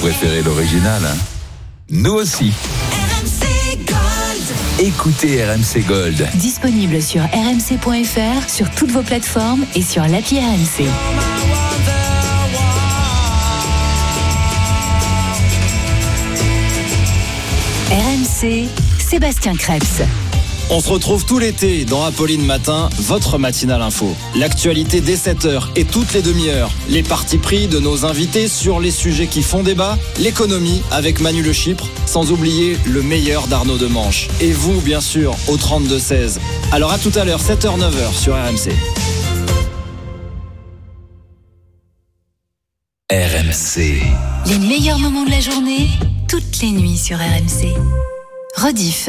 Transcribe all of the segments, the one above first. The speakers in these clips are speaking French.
préférez l'original, hein? Nous aussi. RMC Gold. Écoutez RMC Gold. Disponible sur rmc.fr, sur toutes vos plateformes et sur l'appli RMC. RMC, Sébastien Krebs. On se retrouve tout l'été dans Apolline Matin, votre matinale info. L'actualité dès 7h et toutes les demi-heures. Les partis pris de nos invités sur les sujets qui font débat. L'économie avec Manu Le Chypre, sans oublier le meilleur d'Arnaud Demanche. Et vous, bien sûr, au 32-16. Alors à tout à l'heure, 7h-9h sur RMC. RMC. Les meilleurs moments de la journée, toutes les nuits sur RMC. Rediff.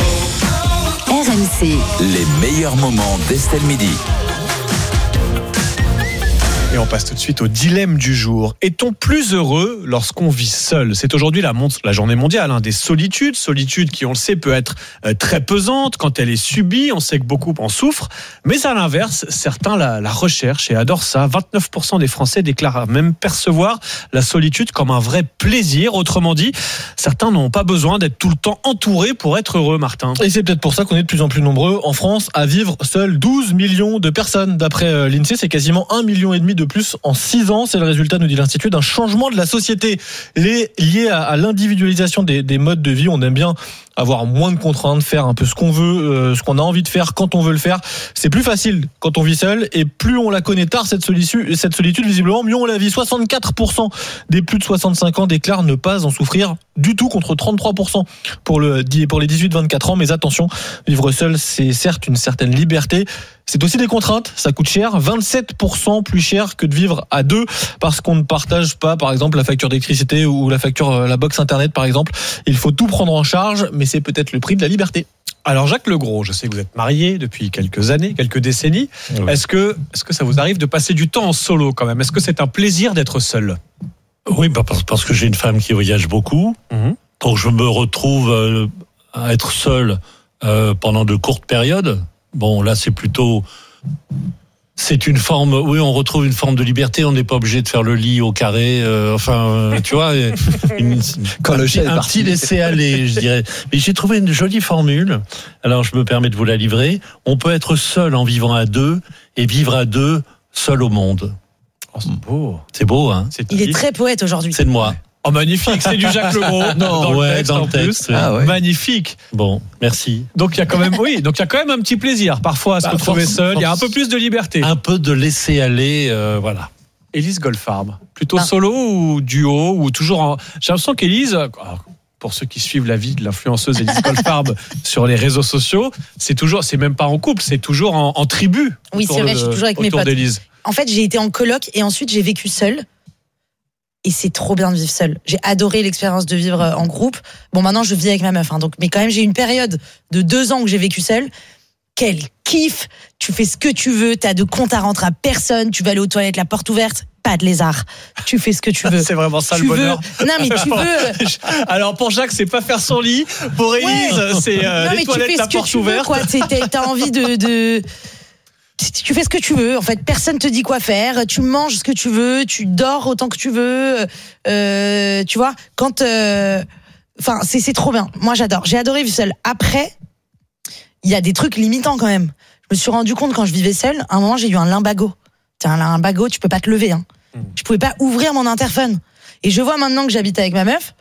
RMC. Les meilleurs moments d'Estelle Midi. Et on passe tout de suite au dilemme du jour. Est-on plus heureux lorsqu'on vit seul ? C'est aujourd'hui la journée mondiale des solitudes. Solitude qui, on le sait, peut être très pesante quand elle est subie. On sait que beaucoup en souffrent. Mais à l'inverse, certains la recherchent et adorent ça. 29% des Français déclarent même percevoir la solitude comme un vrai plaisir. Autrement dit, certains n'ont pas besoin d'être tout le temps entourés pour être heureux, Martin. Et c'est peut-être pour ça qu'on est de plus en plus nombreux en France à vivre seuls. 12 millions de personnes. D'après l'INSEE, c'est quasiment 1,5 million de plus en 6 ans. C'est le résultat, nous dit l'Institut, d'un changement de la société lié à l'individualisation des modes de vie. On aime bien avoir moins de contraintes, faire un peu ce qu'on veut, ce qu'on a envie de faire quand on veut le faire. C'est plus facile quand on vit seul, et plus on la connaît tard, cette solitude, visiblement, mieux on la vit. 64% des plus de 65 ans déclarent ne pas en souffrir du tout, contre 33% pour les 18-24 ans. Mais attention, vivre seul, c'est certes une certaine liberté, c'est aussi des contraintes, ça coûte cher, 27% plus cher que de vivre à deux, parce qu'on ne partage pas, par exemple, la facture d'électricité ou la box internet, par exemple. Il faut tout prendre en charge, mais c'est peut-être le prix de la liberté. Alors Jacques Legros, je sais que vous êtes marié depuis quelques années, quelques décennies. Oui. Est-ce que ça vous arrive de passer du temps en solo quand même ? Est-ce que c'est un plaisir d'être seul ? Oui, parce que j'ai une femme qui voyage beaucoup. Donc je me retrouve à être seul pendant de courtes périodes. Bon, là c'est une forme, oui, on retrouve une forme de liberté, on n'est pas obligé de faire le lit au carré, tu vois, quand le chien est un parti. petit laisser-aller, je dirais. Mais j'ai trouvé une jolie formule, alors je me permets de vous la livrer. On peut être seul en vivant à deux, et vivre à deux, seul au monde. Oh, c'est beau. C'est beau, hein. Il est très poète aujourd'hui. C'est de moi. Oh, magnifique, c'est du Jacques Legros. Dans le texte. Ah, ouais. Magnifique. Bon, merci. Donc il y a quand même un petit plaisir parfois à se retrouver seul. Il y a un peu plus de liberté. Un peu de laisser aller, voilà. Élise Goldfarb, plutôt solo ou duo ou toujours J'ai l'impression qu'Élise, pour ceux qui suivent la vie de l'influenceuse Élise Goldfarb sur les réseaux sociaux, c'est même pas en couple, c'est toujours en tribu. Oui, c'est vrai, je suis toujours avec mes potes. D'Élise. En fait, j'ai été en coloc et ensuite j'ai vécu seule. Et c'est trop bien de vivre seul. J'ai adoré l'expérience de vivre en groupe. Bon, maintenant, je vis avec ma meuf. Mais quand même, j'ai eu une période de 2 ans où j'ai vécu seule. Quel kiff! Tu fais ce que tu veux. T'as de compte à rentrer à personne. Tu vas aller aux toilettes, la porte ouverte. Pas de lézard. Tu fais ce que tu veux. C'est vraiment ça le bonheur. Non, mais tu veux. Alors, pour Jacques, c'est pas faire son lit. Pour Élise, c'est les toilettes, la porte ouverte. T'as envie de... Tu fais ce que tu veux, en fait, personne te dit quoi faire, tu manges ce que tu veux, tu dors autant que tu veux, tu vois, c'est trop bien. Moi, j'adore. J'ai adoré vivre seule. Après, il y a des trucs limitants quand même. Je me suis rendu compte quand je vivais seule, à un moment, j'ai eu un lumbago. T'as un lumbago, tu peux pas te lever, hein. Je pouvais pas ouvrir mon interphone. Et je vois maintenant que j'habite avec ma meuf,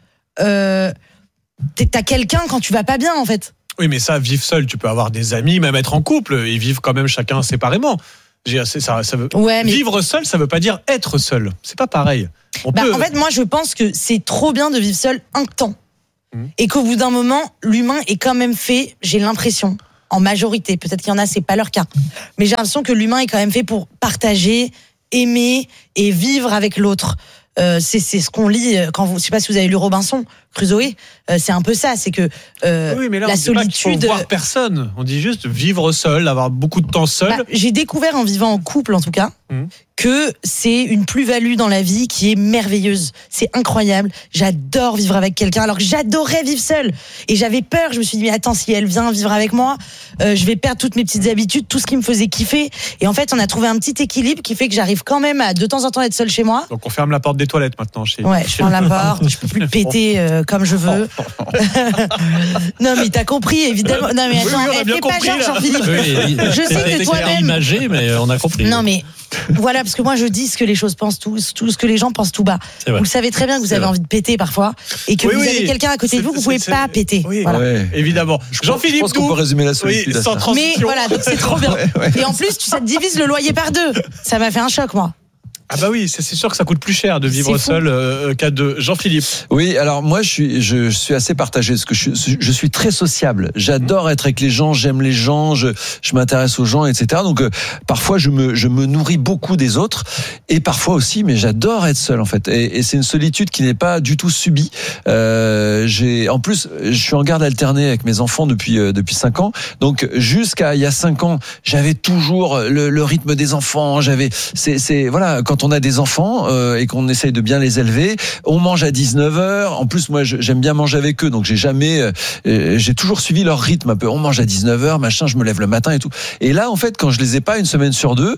t'as quelqu'un quand tu vas pas bien, en fait. Oui, mais ça, vivre seul, tu peux avoir des amis, même être en couple, ils vivent quand même chacun séparément. Vivre seul, ça veut pas dire être seul. C'est pas pareil. En fait, moi, je pense que c'est trop bien de vivre seul un temps. Et qu'au bout d'un moment, l'humain est quand même fait, j'ai l'impression, en majorité, peut-être qu'il y en a, c'est pas leur cas, mais j'ai l'impression que l'humain est quand même fait pour partager, aimer et vivre avec l'autre. C'est ce qu'on lit je sais pas si vous avez lu Robinson, Crusoe. C'est un peu ça, c'est que oui, mais là, la on dit pas qu'il solitude. faut voir personne. On dit juste vivre seul, avoir beaucoup de temps seul. J'ai découvert en vivant en couple, en tout cas, que c'est une plus-value dans la vie qui est merveilleuse. C'est incroyable. J'adore vivre avec quelqu'un, alors que j'adorais vivre seule. Et j'avais peur. Je me suis dit, mais attends, si elle vient vivre avec moi, je vais perdre toutes mes petites habitudes, tout ce qui me faisait kiffer. Et en fait, on a trouvé un petit équilibre qui fait que j'arrive quand même à de temps en temps être seule chez moi. Donc on ferme la porte des toilettes maintenant. Ouais, je ferme la porte, je peux plus péter comme je veux. Non, mais t'as compris, évidemment. Non, mais attends, on a bien fais pas compris, genre, là. Jean-Philippe. Je sais que toi-même. Imagé, mais on a compris. Non, mais voilà, parce que moi je dis ce que les choses pensent tout ce que les gens pensent tout bas. Vous le savez très bien que vous avez envie de péter parfois et que vous avez quelqu'un à côté de vous que vous pouvez pas péter. Oui, voilà. Ouais. Évidemment. Je pense qu'on peut résumer la solitude. Oui, sans transition. Mais voilà, donc c'est trop bien. Et en plus, ça te divise le loyer par 2. Ça m'a fait un choc, moi. Ah bah oui, c'est sûr que ça coûte plus cher de vivre C'est fou. seul qu'à deux. Jean-Philippe. Oui, alors moi je suis assez partagé parce que je suis très sociable. J'adore être avec les gens, j'aime les gens, je m'intéresse aux gens, etc. Donc parfois je me nourris beaucoup des autres et parfois aussi, mais j'adore être seul en fait. Et c'est une solitude qui n'est pas du tout subie. En plus, je suis en garde alternée avec mes enfants depuis 5 ans. Donc jusqu'à il y a 5 ans, j'avais toujours le rythme des enfants. C'est voilà, quand on a des enfants et qu'on essaye de bien les élever, on mange à 19h. En plus, moi, j'aime bien manger avec eux, donc j'ai toujours suivi leur rythme un peu. On mange à 19h, machin, je me lève le matin et tout. Et là, en fait, quand je les ai pas une semaine sur 2,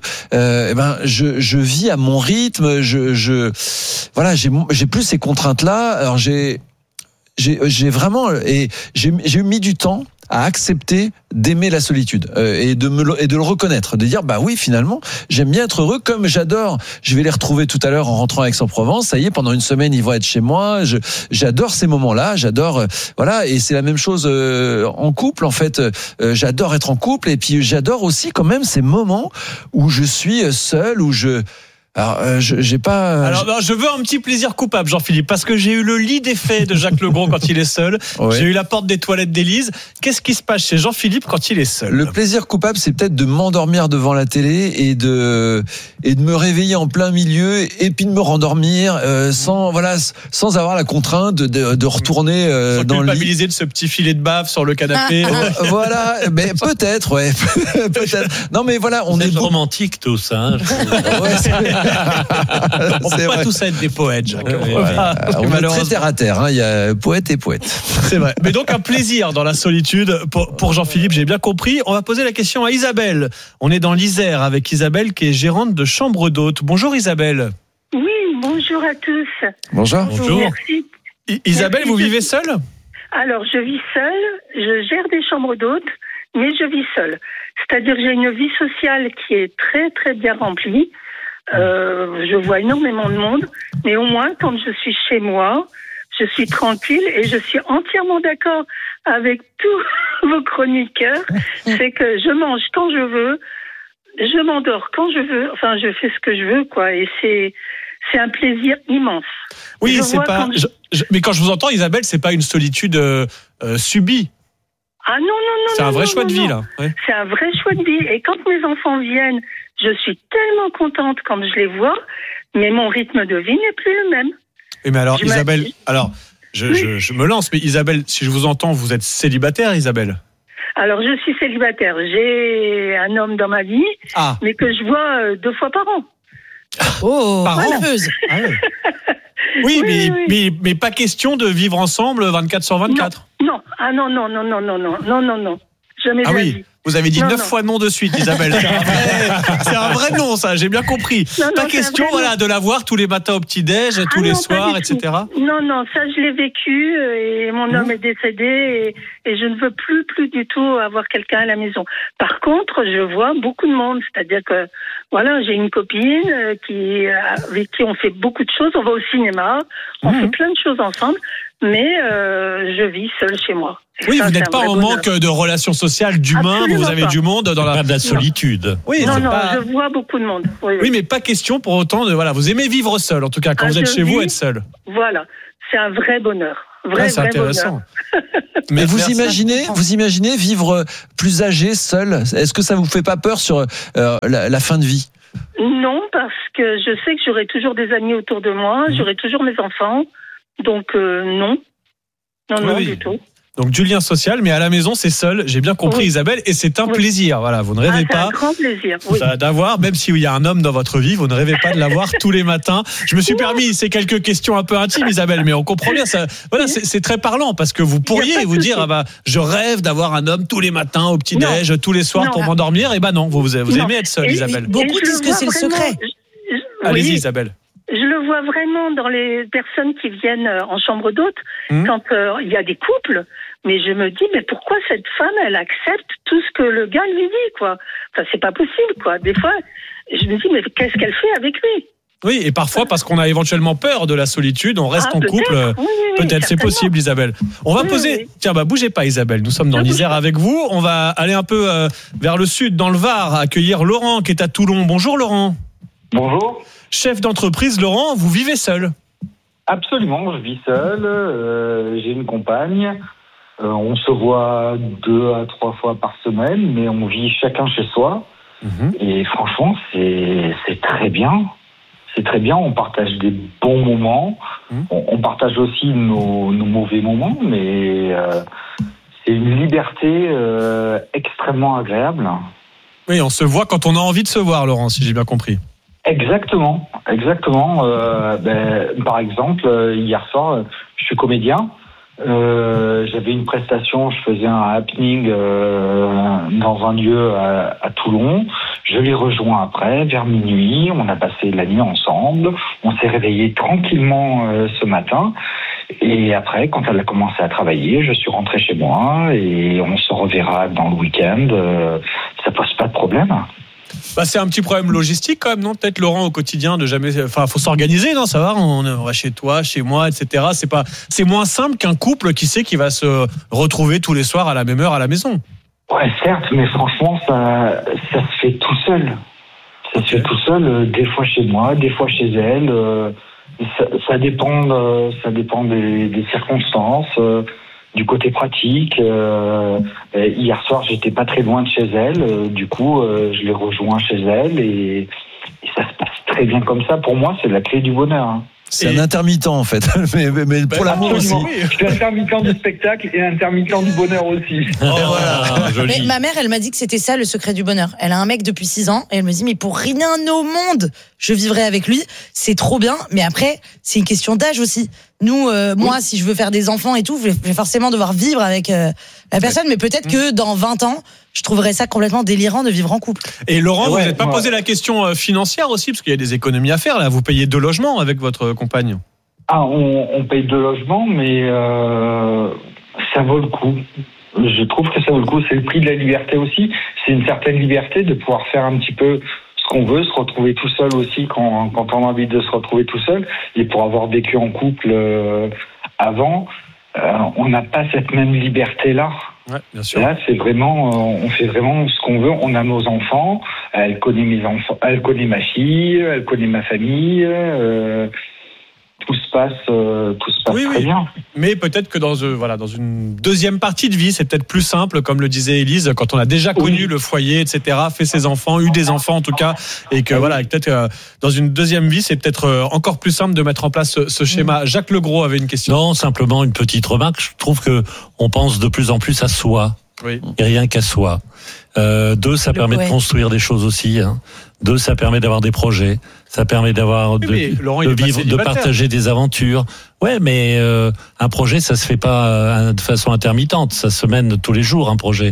je vis à mon rythme. Voilà, j'ai plus ces contraintes-là. Alors j'ai vraiment et j'ai mis du temps à accepter d'aimer la solitude et de le reconnaître, de dire bah oui, finalement j'aime bien être heureux, comme j'adore. Je vais les retrouver tout à l'heure en rentrant à Aix-en-Provence. Ça y est, pendant une semaine ils vont être chez moi. J'adore ces moments-là. J'adore voilà, et c'est la même chose en couple en fait. J'adore être en couple et puis j'adore aussi quand même ces moments où je suis seul, où alors, j'ai pas. Alors, non, je veux un petit plaisir coupable, Jean-Philippe, parce que j'ai eu le lit des faits de Jacques Legros quand il est seul. Ouais. J'ai eu la porte des toilettes d'Élise. Qu'est-ce qui se passe chez Jean-Philippe quand il est seul? Le plaisir coupable, c'est peut-être de m'endormir devant la télé et de me réveiller en plein milieu et puis de me rendormir sans avoir la contrainte de retourner dans le lit. Culpabiliser de ce petit filet de bave sur le canapé. Voilà, mais peut-être, ouais, peut-être. Non, mais voilà, on est romantique tous, hein. On peut pas tous être des poètes, Jacques. On est très terre à terre, hein. Il y a poète et poète. C'est vrai. Mais donc un plaisir dans la solitude pour Jean-Philippe, j'ai bien compris. On va poser la question à Isabelle. On est dans l'Isère avec Isabelle qui est gérante de chambre d'hôtes. Bonjour Isabelle. Oui, bonjour à tous. Bonjour. Merci. Isabelle, Merci. vous vivez seule? Alors, je vis seule, je gère des chambres d'hôtes, mais je vis seule. C'est-à-dire que j'ai une vie sociale qui est très très bien remplie. Je vois énormément de monde, mais au moins quand je suis chez moi, je suis tranquille et je suis entièrement d'accord avec tous vos chroniqueurs. C'est que je mange quand je veux, je m'endors quand je veux, enfin je fais ce que je veux, quoi. Et c'est un plaisir immense. Oui, c'est pas. Mais quand je vous entends, Isabelle, c'est pas une solitude subie. Ah non. C'est un vrai choix de vie, là. Ouais. C'est un vrai choix de vie. Et quand mes enfants viennent, je suis tellement contente quand je les vois, mais mon rythme de vie n'est plus le même. Et mais alors, Isabelle, je me lance, mais Isabelle, si je vous entends, vous êtes célibataire, Isabelle? Alors, je suis célibataire. J'ai un homme dans ma vie, mais que je vois 2 fois par an. Oh, par an. Ah ouais. Oui, mais pas question de vivre ensemble 24 sur 24. Non. Ah non. Jamais de la vie. Vous avez dit 9 fois non de suite, Isabelle. C'est un vrai non, ça, j'ai bien compris. Pas question, de la voir tous les matins au petit-déj, tous les soirs, etc. Non, ça je l'ai vécu et mon homme est décédé et je ne veux plus du tout avoir quelqu'un à la maison. Par contre, je vois beaucoup de monde, c'est-à-dire que j'ai une copine avec qui on fait beaucoup de choses, on va au cinéma, on fait plein de choses ensemble, mais je vis seule chez moi. Oui, vous n'êtes pas en manque de relations sociales, d'humains, Absolument vous avez pas. du monde dans la solitude. Oui, non, je vois beaucoup de monde. Oui, mais pas question pour autant de vous aimez vivre seul, en tout cas quand vous êtes chez vous, être seul. Voilà, c'est un vrai bonheur. C'est intéressant. Mais vous imaginez vivre plus âgé, seul? Est-ce que ça vous fait pas peur sur la fin de vie? Non, parce que je sais que j'aurai toujours des amis autour de moi, j'aurai toujours mes enfants, donc non. Non, Oui. du tout. Donc du lien social, mais à la maison c'est seul. J'ai bien compris, Oui. Isabelle, et c'est un Oui. plaisir. Voilà, vous ne rêvez C'est pas un grand plaisir. Oui. d'avoir, même s'il y a un homme dans votre vie, vous ne rêvez pas de l'avoir tous les matins. Je me suis permis ces quelques questions un peu intimes, Isabelle, mais on comprend bien. Ça, voilà, c'est très parlant parce que vous pourriez vous dire, je rêve d'avoir un homme tous les matins au petit déj, tous les soirs pour m'endormir. Et non, vous aimez être seule, Isabelle. Beaucoup disent que c'est le secret. Allez-y, Isabelle. Je le vois vraiment dans les personnes qui viennent en chambre d'hôte, quand il y a des couples, mais je me dis, mais pourquoi cette femme, elle accepte tout ce que le gars lui dit, quoi. Enfin, c'est pas possible, quoi. Des fois, je me dis, mais qu'est-ce qu'elle fait avec lui? Oui, et parfois, parce qu'on a éventuellement peur de la solitude, on reste en couple. Peut-être, c'est possible, Isabelle. On va poser... Tiens, bougez pas, Isabelle. Nous sommes dans l'Isère avec vous. On va aller un peu vers le sud, dans le Var, accueillir Laurent, qui est à Toulon. Bonjour, Laurent. Bonjour. Chef d'entreprise, Laurent, vous vivez seul? Absolument, je vis seul, j'ai une compagne, on se voit 2 à 3 fois par semaine, mais on vit chacun chez soi, et franchement, c'est très bien. C'est très bien, on partage des bons moments, on partage aussi nos mauvais moments, mais c'est une liberté extrêmement agréable. Oui, on se voit quand on a envie de se voir, Laurent, si j'ai bien compris. Exactement. Par exemple, hier soir, je suis comédien. J'avais une prestation, je faisais un happening dans un lieu à Toulon. Je l'ai rejoint après, vers minuit. On a passé la nuit ensemble. On s'est réveillé tranquillement ce matin. Et après, quand elle a commencé à travailler, je suis rentré chez moi et on se reverra dans le week-end. Ça pose pas de problème. C'est un petit problème logistique quand même, non? Peut-être, Laurent, au quotidien, de jamais. Enfin, faut s'organiser, non? Ça va, on va chez toi, chez moi, etc. C'est moins simple qu'un couple qui sait qu'il va se retrouver tous les soirs à la même heure à la maison. Ouais, certes, mais franchement, ça se fait tout seul. Ça se fait tout seul, des fois chez moi, des fois chez elle. Ça dépend des circonstances. Du côté pratique, hier soir, j'étais pas très loin de chez elle. Du coup, je l'ai rejoint chez elle et ça se passe très bien comme ça. Pour moi, c'est la clé du bonheur. Hein. C'est un intermittent en fait, mais pour l'amour aussi. Je suis intermittent du spectacle et intermittent du bonheur aussi. Mais ma mère, elle m'a dit que c'était ça le secret du bonheur. Elle a un mec depuis 6 ans et elle me dit, mais pour rien au monde, je vivrai avec lui. C'est trop bien, mais après, c'est une question d'âge aussi. Nous, moi, si je veux faire des enfants et tout, je vais forcément devoir vivre avec la personne, mais peut-être que dans 20 ans, je trouverais ça complètement délirant de vivre en couple. Et Laurent, vous n'êtes pas posé la question financière aussi, parce qu'il y a des économies à faire là. Vous payez 2 logements avec votre compagne. On paye 2 logements, mais ça vaut le coup. Je trouve que ça vaut le coup. C'est le prix de la liberté aussi. C'est une certaine liberté de pouvoir faire un petit peu ce qu'on veut, se retrouver tout seul aussi quand on a envie de se retrouver tout seul. Et pour avoir vécu en couple avant, on n'a pas cette même liberté-là. Ouais, bien sûr. Là, c'est vraiment, on fait vraiment ce qu'on veut. On a nos enfants. Elle connaît mes enfants. Elle connaît ma fille. Elle connaît ma famille. Tout se passe très bien. Mais peut-être que dans une deuxième partie de vie, c'est peut-être plus simple, comme le disait Élise, quand on a déjà connu le foyer, etc., fait ses enfants, eu des enfants en tout cas, et que peut-être dans une deuxième vie, c'est peut-être encore plus simple de mettre en place ce schéma. Jacques Legros avait une question. Non, simplement une petite remarque. Je trouve que on pense de plus en plus à soi. Oui. Et rien qu'à soi. 2, ça permet de construire des choses aussi. 2, ça permet d'avoir des projets. Ça permet d'avoir de vivre, de partager des aventures. Ouais, mais un projet, ça se fait pas de façon intermittente. Ça se mène tous les jours, un projet.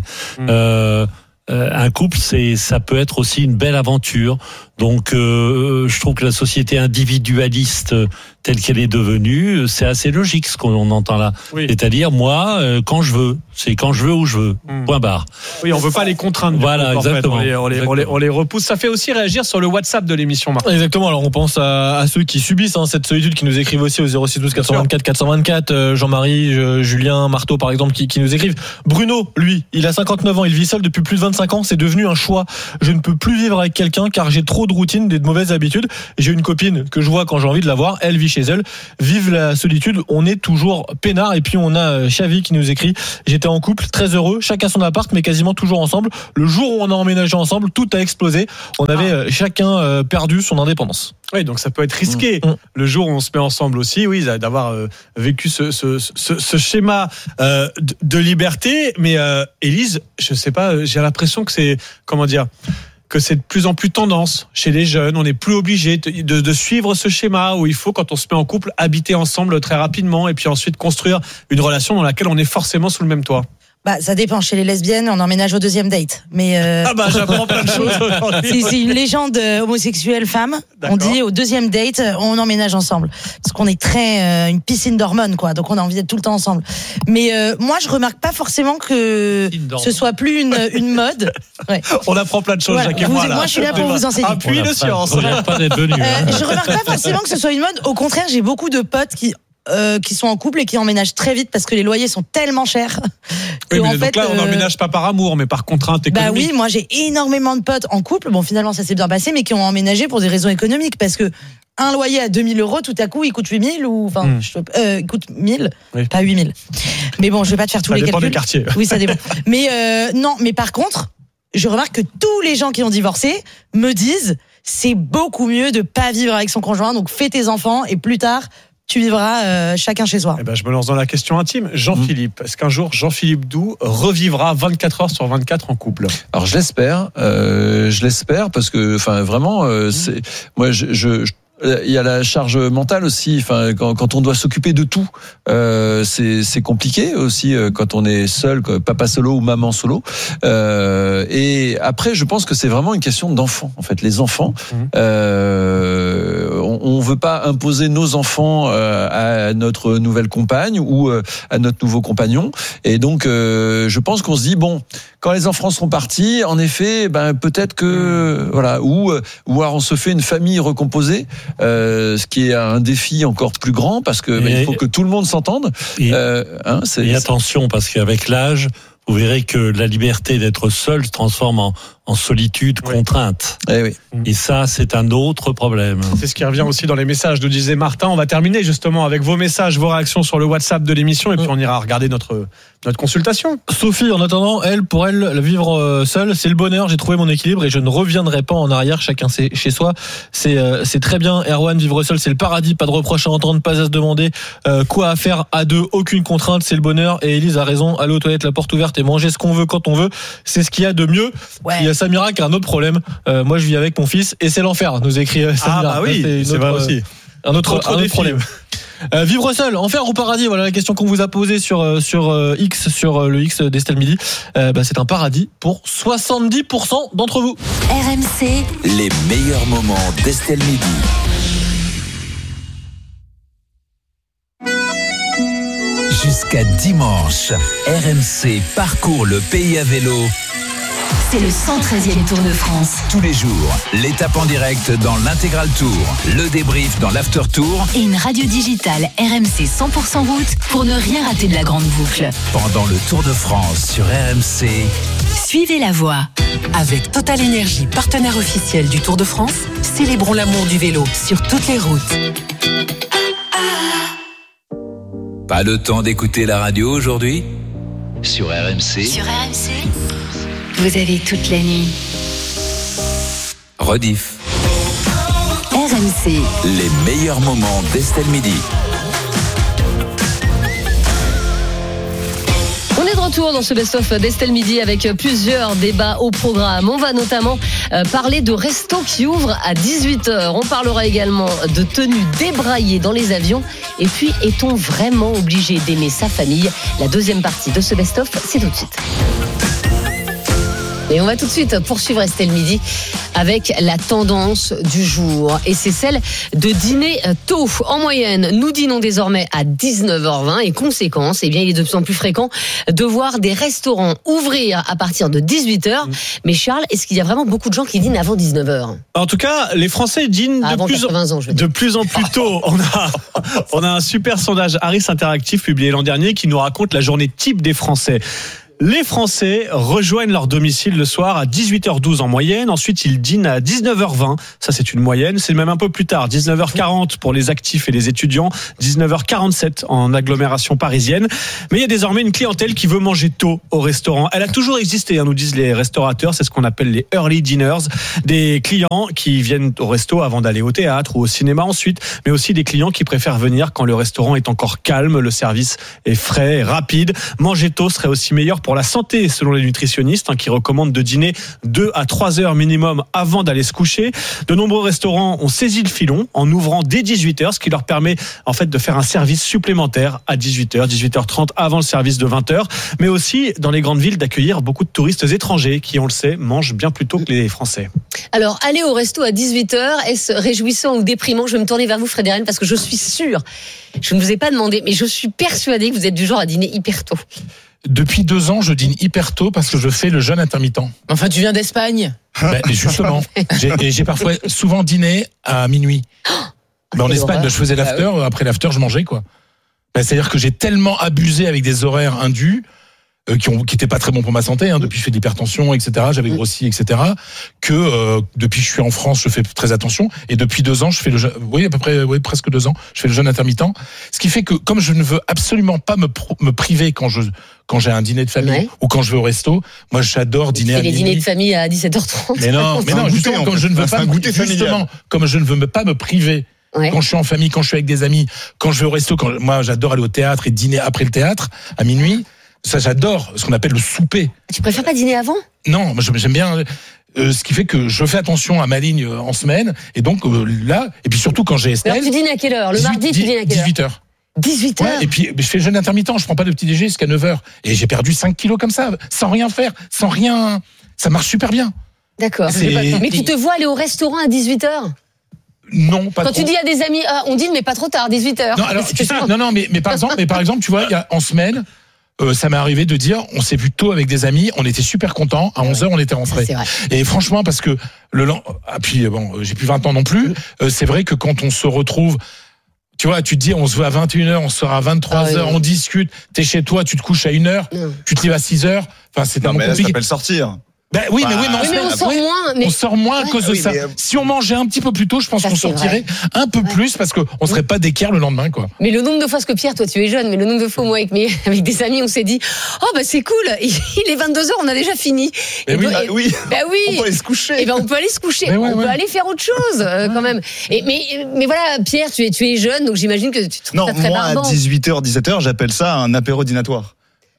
Un couple, ça peut être aussi une belle aventure. Donc, je trouve que la société individualiste telle qu'elle est devenue, c'est assez logique ce qu'on entend là. Oui. C'est-à-dire, moi, quand je veux, c'est quand je veux où je veux. Point barre. Oui, on veut pas les contraindre. Voilà, exactement. On les repousse. Ça fait aussi réagir sur le WhatsApp de l'émission, Marc. Exactement. Alors, on pense à ceux qui subissent cette solitude, qui nous écrivent aussi au 06 12 424 424. Jean-Marie, Julien, Marteau, par exemple, qui nous écrivent. Bruno, lui, il a 59 ans, il vit seul depuis plus de 25 ans. C'est devenu un choix. Je ne peux plus vivre avec quelqu'un car j'ai trop de routine, des mauvaises habitudes. J'ai une copine que je vois quand j'ai envie de la voir. Elle vit chez elle, vivent la solitude. On est toujours peinard. Et puis on a Xavi qui nous écrit: j'étais en couple, très heureux, chacun son appart, mais quasiment toujours ensemble. Le jour où on a emménagé ensemble, tout a explosé. On avait chacun perdu son indépendance. Oui, donc ça peut être risqué. Le jour où on se met ensemble aussi, oui, d'avoir vécu ce schéma de liberté. Mais Élise, je sais pas, j'ai l'impression que c'est, comment dire, que c'est de plus en plus tendance chez les jeunes. On n'est plus obligé de suivre ce schéma où il faut, quand on se met en couple, habiter ensemble très rapidement et puis ensuite construire une relation dans laquelle on est forcément sous le même toit. Bah, ça dépend. Chez les lesbiennes, on emménage au deuxième date. Mais j'apprends plein de choses. C'est une légende homosexuelle femme. D'accord. On dit au deuxième date, on emménage ensemble. Parce qu'on est très une piscine d'hormones, quoi. Donc on a envie d'être tout le temps ensemble. Mais moi, je remarque pas forcément que ce soit plus une mode. Ouais. On apprend plein de choses, Jacques et moi. Moi, je suis là pour vous enseigner. Appui de science. Je remarque pas forcément que ce soit une mode. Au contraire, j'ai beaucoup de potes qui sont en couple et qui emménagent très vite parce que les loyers sont tellement chers. Oui, mais donc là, on n'emménage pas par amour, mais par contrainte économique. Bah oui, moi j'ai énormément de potes en couple. Bon, finalement, ça s'est bien passé, mais qui ont emménagé pour des raisons économiques parce que un loyer à 2 000 €, tout à coup, il coûte 8 000 ou enfin, il coûte 1 000, pas 8 000. Mais bon, je vais pas te faire tous les calculs. Ça dépend des quartiers. Oui, ça dépend. Mais non, mais par contre, je remarque que tous les gens qui ont divorcé me disent c'est beaucoup mieux de pas vivre avec son conjoint. Donc fais tes enfants et plus tard, tu vivras chacun chez soi. Eh ben, je me lance dans la question intime. Jean-Philippe, est-ce qu'un jour Jean-Philippe Doux revivra 24 heures sur 24 en couple ? Alors je l'espère parce que, enfin, vraiment, c'est moi il y a la charge mentale aussi. Enfin, quand on doit s'occuper de tout, c'est compliqué aussi quand on est seul, papa solo ou maman solo. Et après, je pense que c'est vraiment une question d'enfants. En fait, les enfants, on veut pas imposer nos enfants à notre nouvelle compagne ou à notre nouveau compagnon. Et donc, je pense qu'on se dit bon, quand les enfants seront partis, en effet, ben peut-être que voilà, ou alors on se fait une famille recomposée. Ce qui est un défi encore plus grand parce que il faut que tout le monde s'entende. Et attention, parce qu'avec l'âge, vous verrez que la liberté d'être seul se transforme en solitude, contrainte. Et ça, c'est un autre problème. C'est ce qui revient aussi dans les messages, nous disait Martin. On va terminer justement avec vos messages, vos réactions sur le WhatsApp de l'émission et puis on ira regarder notre consultation. Sophie, en attendant, pour elle, vivre seule, c'est le bonheur. J'ai trouvé mon équilibre et je ne reviendrai pas en arrière. Chacun chez soi. C'est très bien. Erwan, vivre seul, c'est le paradis. Pas de reproches à entendre, pas à se demander quoi à faire à deux. Aucune contrainte, c'est le bonheur. Et Élise a raison. Aller aux toilettes, la porte ouverte et manger ce qu'on veut quand on veut, c'est ce qu'il y a de mieux. Ouais. Il y a Samira qui a un autre problème. Moi, je vis avec mon fils et c'est l'enfer, nous écrit Samira. Ah bah oui, c'est vrai aussi. Un autre problème. Vivre seul, enfer ou paradis, voilà la question qu'on vous a posée sur X, sur le X d'Estelle Midi. C'est un paradis pour 70% d'entre vous. RMC, les meilleurs moments d'Estelle Midi. Jusqu'à dimanche, RMC parcourt le pays à vélo. C'est le 113e Tour de France. Tous les jours, l'étape en direct dans l'intégral Tour, le débrief dans l'after Tour et une radio digitale RMC 100% route pour ne rien rater de la grande boucle. Pendant le Tour de France sur RMC, suivez la voie. Avec Total Énergie, partenaire officiel du Tour de France, célébrons l'amour du vélo sur toutes les routes. Pas le temps d'écouter la radio aujourd'hui ? Sur RMC. Sur RMC, vous avez toute la nuit. Rediff. RMC. Les meilleurs moments d'Estelle Midi. On est de retour dans ce best-of d'Estelle Midi avec plusieurs débats au programme. On va notamment parler de restos qui ouvrent à 18h. On parlera également de tenues débraillées dans les avions. Et puis, est-on vraiment obligé d'aimer sa famille ? La deuxième partie de ce best-of, c'est tout de suite. Et on va tout de suite poursuivre Estelle Midi avec la tendance du jour. Et c'est celle de dîner tôt. En moyenne, nous dînons désormais à 19h20. Et conséquence, il est de plus en plus fréquent de voir des restaurants ouvrir à partir de 18h. Mais Charles, est-ce qu'il y a vraiment beaucoup de gens qui dînent avant 19h ? En tout cas, les Français dînent de plus en plus tôt. On a un super sondage Harris Interactive publié l'an dernier qui nous raconte la journée type des Français. Les Français rejoignent leur domicile le soir à 18h12 en moyenne. Ensuite, ils dînent à 19h20. Ça, c'est une moyenne. C'est même un peu plus tard. 19h40 pour les actifs et les étudiants. 19h47 en agglomération parisienne. Mais il y a désormais une clientèle qui veut manger tôt au restaurant. Elle a toujours existé, nous disent les restaurateurs. C'est ce qu'on appelle les early dinners. Des clients qui viennent au resto avant d'aller au théâtre ou au cinéma ensuite. Mais aussi des clients qui préfèrent venir quand le restaurant est encore calme, le service est frais et rapide. Manger tôt serait aussi meilleur pour la santé, selon les nutritionnistes, qui recommandent de dîner 2 à 3 heures minimum avant d'aller se coucher. De nombreux restaurants ont saisi le filon en ouvrant dès 18h, ce qui leur permet en fait de faire un service supplémentaire à 18h, 18h30 avant le service de 20h, mais aussi dans les grandes villes d'accueillir beaucoup de touristes étrangers qui, on le sait, mangent bien plus tôt que les Français. Alors, aller au resto à 18h, est-ce réjouissant ou déprimant ? Je vais me tourner vers vous, Frédéric, parce que je suis sûre, je ne vous ai pas demandé, mais je suis persuadée que vous êtes du genre à dîner hyper tôt. Depuis 2 ans, je dîne hyper tôt parce que je fais le jeûne intermittent. Enfin, tu viens d'Espagne. Justement, j'ai parfois souvent dîné à minuit. En Espagne, je faisais l'after. Après l'after, je mangeais, quoi. C'est-à-dire que j'ai tellement abusé avec des horaires indus qui étaient pas très bons pour ma santé. Depuis, je fais de l'hypertension, etc. J'avais grossi, etc. Que depuis que je suis en France, je fais très attention. Et depuis 2 ans, je fais le jeûne. Oui, à peu près, presque 2 ans, je fais le jeûne intermittent. Ce qui fait que, comme je ne veux absolument pas me priver quand j'ai un dîner de famille ou quand je vais au resto, moi j'adore dîner à minuit. Les dîners de famille à 17h30. Mais non, justement, comme je ne veux pas me priver. Ouais. Quand je suis en famille, quand je suis avec des amis, quand je vais au resto, moi j'adore aller au théâtre et dîner après le théâtre à minuit. Ça, j'adore ce qu'on appelle le souper. Tu préfères pas dîner avant ? Non, moi j'aime bien. Ce qui fait que je fais attention à ma ligne en semaine. Et donc là, et puis surtout quand j'ai Estelle. Alors tu dînes à quelle heure ? Le mardi, tu dînes à quelle heure ? 18h. 18h. Ouais, et puis je fais le jeûne intermittent, je prends pas de petit déjeuner jusqu'à 9h. Et j'ai perdu 5 kilos comme ça, sans rien faire, sans rien. Ça marche super bien. D'accord. Mais tu te vois aller au restaurant à 18h ? Non, pas Quand trop. Tu dis à des amis, on dîne mais pas trop tard, 18h. Non, alors, mais par exemple, tu vois, en semaine, ça m'est arrivé de dire, on s'est vu tôt avec des amis, on était super contents, à 11h on était rentrés. Et franchement, parce que puis j'ai plus 20 ans non plus, c'est vrai que quand on se retrouve, tu vois, tu te dis, on se voit à 21h, on sort à 23h, on discute, t'es chez toi, tu te couches à 1h, tu te lèves à 6h, enfin, c'est tellement compliqué. Ça s'appelle sortir. Mais on sort moins à cause de ça. Si on mangeait un petit peu plus tôt, je pense qu'on sortirait un peu plus parce qu'on serait pas d'équerre le lendemain, quoi. Mais le nombre de fois, parce que Pierre, toi tu es jeune, mais le nombre de fois moi avec des amis, on s'est dit, c'est cool, il est 22h, on a déjà fini. Oui. On peut aller se coucher. Et on peut aller se coucher. On peut aller faire autre chose, quand même. Mais voilà, Pierre, tu es jeune, donc j'imagine que tu trouves ça très barbant. Moi, à 18h, 17h, j'appelle ça un apéro dînatoire.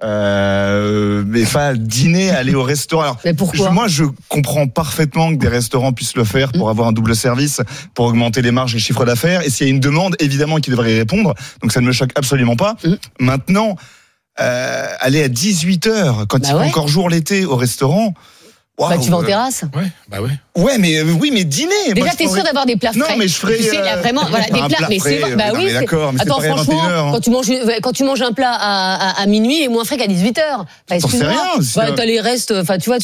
Mais dîner, aller au restaurant. Alors, mais pourquoi ? Moi, je comprends parfaitement que des restaurants puissent le faire pour avoir un double service, pour augmenter les marges et le chiffre d'affaires. Et s'il y a une demande, évidemment, qu'ils devraient y répondre. Donc, ça ne me choque absolument pas. Maintenant, aller à 18h, quand il fait encore jour l'été, au restaurant. Wow, tu vas en terrasse. Ouais, mais dîner. Déjà, t'es sûr d'avoir des plats frais. Non, mais je ferais. Tu sais, là, vraiment, voilà, des plats. Mais c'est vrai. Oui, d'accord. Mais attends, franchement, quand tu manges un plat à minuit, il est moins frais qu'à 18h. T'en sais rien. T'as les restes. Enfin, tu vois,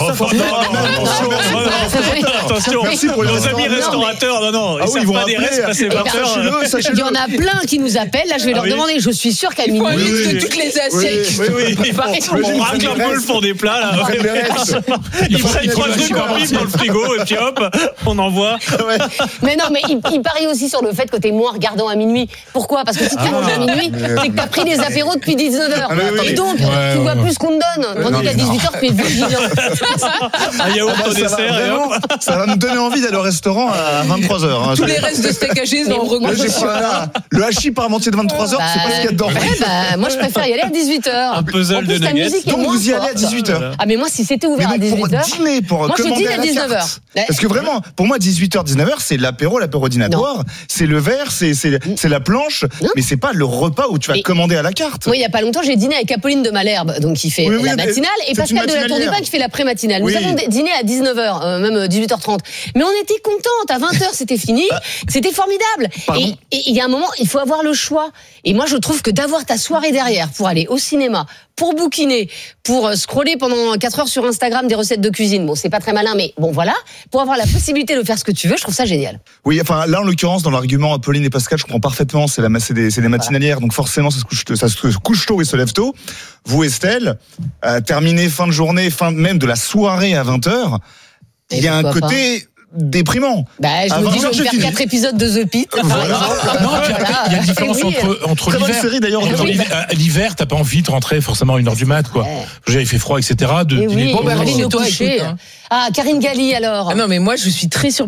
Attention. Merci pour nos amis restaurateurs. Non, ils savent pas des restes passer 20h. Il y en a plein qui nous appellent. Là, je vais leur demander. Je suis sûr qu'à minuit, de toutes les assiettes. On racle un peu le fond des plats là. Ils prennent 3 trucs en pif dans le frigo et puis hop, on envoie. Mais non, mais il parie aussi sur le fait que t'es moins regardant à minuit. Pourquoi ? Parce que si tu manges à minuit, c'est que t'as pris des apéros depuis 19h. Et donc, tu vois plus qu'on te donne. Tandis qu'à 18h, tu es vigilant. Un yaourt au dessert. Ça va nous donner envie d'aller au restaurant à 23h. Tous les restes de steak haché, on remonte. Le hachis parmentier de 23h, c'est pas ce qu'il y a dedans. Moi, je préfère y aller à 18h. Un puzzle de nuggets. Donc, vous y allez à 18h. Ah, mais moi, si c'était ouvert à 18h. Dîner pour moi, commander à 19h. Parce que vraiment, pour moi, 18h, 19h, c'est l'apéro dînatoire. C'est le verre, c'est la planche, mais c'est pas le repas où tu vas commander à la carte. Moi, il y a pas longtemps, j'ai dîné avec Apolline de Malherbe, donc qui fait la matinale, et Pascal de la Tour du Pin qui fait la pré-matinale. Nous avons dîné à 19h, même 18h30. Mais on était contentes. À 20h, c'était fini. C'était formidable. Et il y a un moment, il faut avoir le choix. Et moi, je trouve que d'avoir ta soirée derrière pour aller au cinéma, pour bouquiner, pour scroller pendant 4 heures sur Instagram des recettes de cuisine. Bon, c'est pas très malin, mais bon, voilà. Pour avoir la possibilité de faire ce que tu veux, je trouve ça génial. Oui, enfin, là, en l'occurrence, dans l'argument Pauline et Pascal, je comprends parfaitement. C'est des matinalières, donc forcément, ça se couche tôt et se lève tôt. Vous, Estelle, terminez fin de journée, fin même de la soirée à 20h. Il y a un côté déprimant. Bah, je me dis, je vais faire 4 épisodes de The Pit. Non, il y a une différence entre l'hiver. Série, d'ailleurs, l'hiver, t'as pas envie de rentrer forcément à 1h du mat, quoi. J'avais fait froid, etc. Bon, bah, allez, nous coucher. Ah, Karine Galli, alors. Non, mais moi, je suis très surprise.